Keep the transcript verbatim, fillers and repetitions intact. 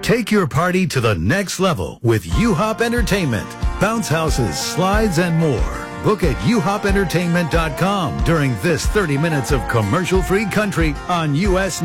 Take your party to the next level with U-Hop Entertainment. Bounce houses, slides, and more. Book at u hop entertainment dot com during this thirty minutes of commercial-free country on U S